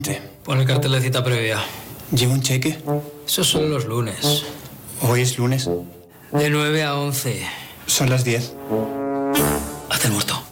Pon el cartel de cita previa. ¿Llevo un cheque? Esos son los lunes. Hoy es lunes. De 9 a 11. Son las 10. Hazte el muerto.